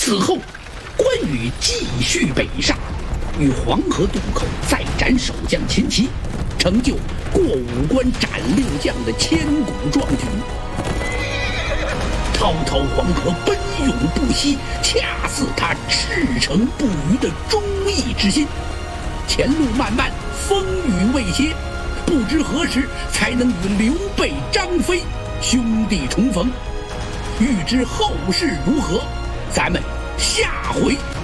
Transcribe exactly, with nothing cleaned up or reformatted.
此后，关羽继续北上，与黄河渡口再斩守将秦琪，成就过五关斩六将的千古壮举。滔滔黄河奔涌不息，恰似他赤诚不渝的忠义之心。前路漫漫，风雨未歇，不知何时才能与刘备、张飞兄弟重逢。欲知后事如何，咱们下回